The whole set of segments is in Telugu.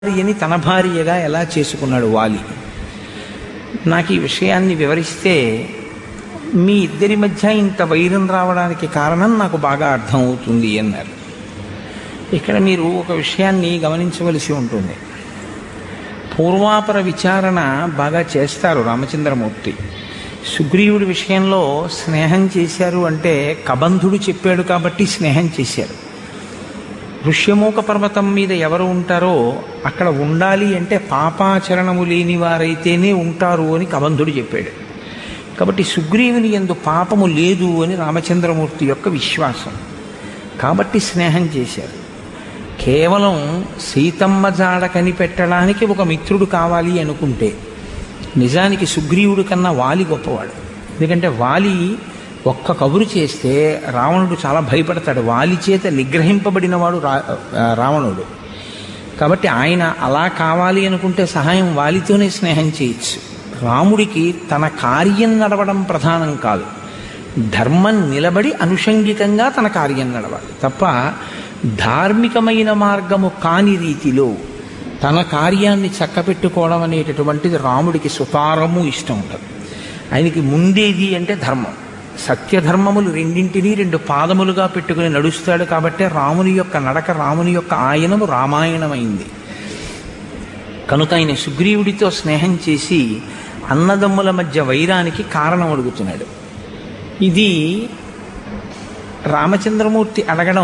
భార్యని తన భార్యగా ఎలా చేసుకున్నాడు వాలి. నాకు ఈ విషయాన్ని వివరిస్తే మీ ఇద్దరి మధ్య ఇంత వైరం రావడానికి కారణం నాకు బాగా అర్థమవుతుంది అన్నారు. ఇక్కడ మీరు ఒక విషయాన్ని గమనించవలసి ఉంటుంది. పూర్వాపర విచారణ బాగా చేస్తారు రామచంద్రమూర్తి. సుగ్రీవుడి విషయంలో స్నేహం చేశారు అంటే కబంధుడు చెప్పాడు కాబట్టి స్నేహం చేశారు. ఋష్యమూక పర్వతం మీద ఎవరు ఉంటారో అక్కడ ఉండాలి అంటే పాపాచరణము లేని వారైతేనే ఉంటారు అని కబంధుడు చెప్పాడు. కాబట్టి సుగ్రీవుని యందు పాపము లేదు అని రామచంద్రమూర్తి యొక్క విశ్వాసం. కాబట్టి స్నేహం చేశారు. కేవలం సీతమ్మ జాడ కనిపెట్టడానికి ఒక మిత్రుడు కావాలి అనుకుంటే నిజానికి సుగ్రీవుడి కన్నా వాలి గొప్పవాడు. ఎందుకంటే వాలి ఒక్క కబురు చేస్తే రావణుడు చాలా భయపడతాడు. వాలి చేత నిగ్రహింపబడినవాడు రావణుడు. కాబట్టి ఆయన అలా కావాలి అనుకుంటే సహాయం వాలితోనే స్నేహం చేయొచ్చు. రాముడికి తన కార్యం నడవడం ప్రధానం కాదు, ధర్మం నిలబడి అనుషంగికంగా తన కార్యం నడవాలి తప్ప ధార్మికమైన మార్గము కాని రీతిలో తన కార్యాన్ని చక్కపెట్టుకోవడం అనేటటువంటిది రాముడికి సుతారము ఇష్టం ఉంటుంది. ఆయనకి ముందేది అంటే ధర్మం. సత్యధర్మములు రెండింటినీ రెండు పాదములుగా పెట్టుకుని నడుస్తాడు. కాబట్టి రాముని యొక్క నడక, రాముని యొక్క ఆయనము రామాయణమైంది. కనుక ఆయన సుగ్రీవుడితో స్నేహం చేసి అన్నదమ్ముల మధ్య వైరానికి కారణం అడుగుతున్నాడు. ఇది రామచంద్రమూర్తి అడగడం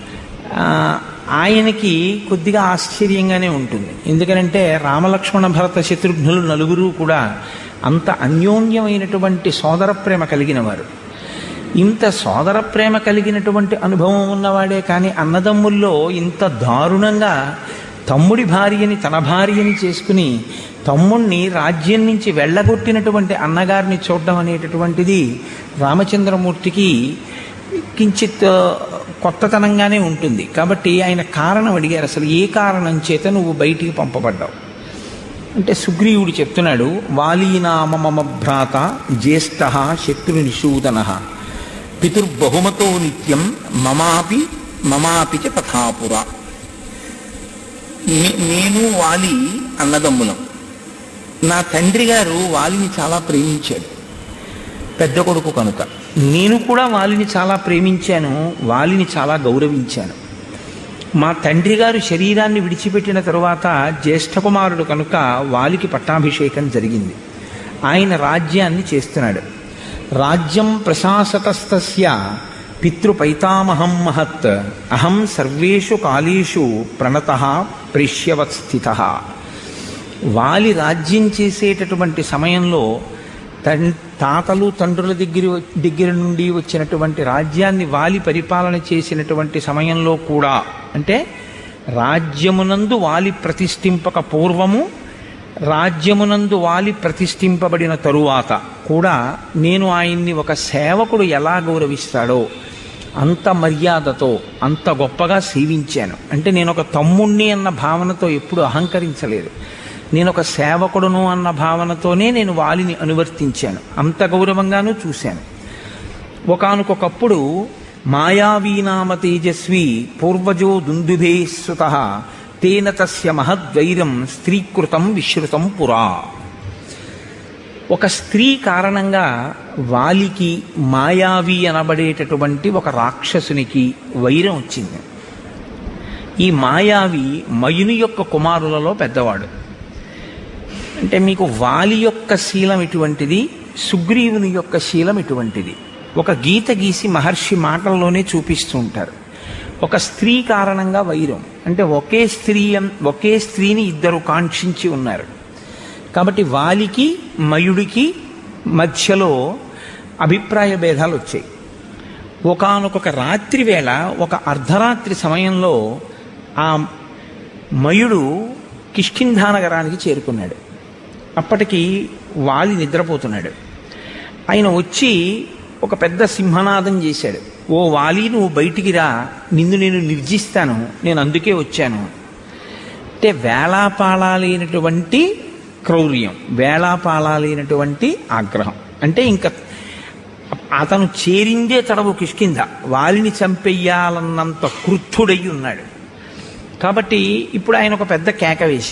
ఆయనకి కొద్దిగా ఆశ్చర్యంగానే ఉంటుంది. ఎందుకంటే రామలక్ష్మణ భరత శత్రుఘ్నులు నలుగురు కూడా అంత అన్యోన్యమైనటువంటి సోదర ప్రేమ కలిగిన వారు. ఇంత సోదర ప్రేమ కలిగినటువంటి అనుభవం ఉన్నవాడే కానీ అన్నదమ్ముల్లో ఇంత దారుణంగా తమ్ముడి భార్యని తన భార్యని చేసుకుని తమ్ముణ్ణి రాజ్యం నుంచి వెళ్ళగొట్టినటువంటి అన్నగారిని చూడడం అనేటటువంటిది రామచంద్రమూర్తికి కించిత్ కొత్తతనంగానే ఉంటుంది. కాబట్టి ఆయన కారణం అడిగారు. అసలు ఏ కారణం చేత నువ్వు బయటికి పంపబడ్డావు అంటే సుగ్రీవుడు చెప్తున్నాడు, వాలీనామ మమ భ్రాత జ్యేష్ఠ శత్రునిషూదన పితుర్బహుమతో నిత్యం మమాపి చ తథాపుర. నేను వాలి అన్నదమ్ములం. నా తండ్రి గారు వాలిని చాలా ప్రేమించాడు, పెద్ద కొడుకు కనుక. నేను కూడా వాలిని చాలా ప్రేమించాను, వాలిని చాలా గౌరవించాను. మా తండ్రి గారు శరీరాన్ని విడిచిపెట్టిన తరువాత జ్యేష్ఠ కుమారుడు కనుక వాలికి పట్టాభిషేకం జరిగింది. ఆయన రాజ్యాన్ని చేస్తున్నాడు. రాజ్యం ప్రశాసతస్తస్య పితృపైతామహం మహత్ అహం సర్వేషు కాలేషు ప్రణతః ప్రేష్యవత్ స్థితః. వాలి రాజ్యం చేసేటటువంటి సమయంలో తాతలు తండ్రుల దగ్గర నుండి వచ్చినటువంటి రాజ్యాన్ని వాలి పరిపాలన చేసినటువంటి సమయంలో కూడా, అంటే రాజ్యమునందు వాలి ప్రతిష్ఠింపక పూర్వము, రాజ్యమునందు వాలి ప్రతిష్ఠింపబడిన తరువాత కూడా నేను ఆయన్ని ఒక సేవకుడు ఎలా గౌరవిస్తాడో అంత మర్యాదతో అంత గొప్పగా సేవించాను. అంటే నేను ఒక తమ్ముణ్ణి అన్న భావనతో ఎప్పుడు అహంకరించలేదు. నేను ఒక సేవకుడును అన్న భావనతోనే నేను వాలిని అనువర్తించాను. అంత గౌరవంగానూ చూశాను. ఒకానొకప్పుడు మాయావీనామ తేజస్వి పూర్వజో దుందుభే సుతః తేన తస్య మహద్వైరం స్త్రీకృతం విశ్రుతం పురా. ఒక స్త్రీ కారణంగా వాలికి మాయావి అనబడేటటువంటి ఒక రాక్షసునికి వైరం వచ్చింది. ఈ మాయావి మయుని యొక్క కుమారులలో పెద్దవాడు. అంటే మీకు వాలి యొక్క శీలం ఇటువంటిది, సుగ్రీవుని యొక్క శీలం ఇటువంటిది. ఒక గీత గీసి మహర్షి మాటల్లోనే చూపిస్తూ ఉంటారు. ఒక స్త్రీ కారణంగా వైరం అంటే ఒకే స్త్రీని ఇద్దరు కాంక్షించి ఉన్నారు. కాబట్టి వాలికి మయుడికి మధ్యలో అభిప్రాయ భేదాలు వచ్చాయి. ఒకానొక రాత్రి వేళ, ఒక అర్ధరాత్రి సమయంలో ఆ మయుడు కిష్కింధానగరానికి చేరుకున్నాడు. అప్పటికి వాలి నిద్రపోతున్నాడు. ఆయన వచ్చి ఒక పెద్ద సింహనాదం చేశాడు. ఓ వాలి, నువ్వు బయటికి రా, నిన్ను నేను నిర్జిస్తాను, నేను అందుకే వచ్చాను. అంటే వేళాపాళాలైనటువంటి క్రౌర్యం, వేళాపాళాలైనటువంటి ఆగ్రహం. అంటే ఇంకా అతను చేరిందే తడవు కిష్కింధ, వాలిని చంపెయ్యాలన్నంత క్రుద్ధుడై ఉన్నాడు. కాబట్టి ఇప్పుడు ఆయన ఒక పెద్ద కేక వేశారు.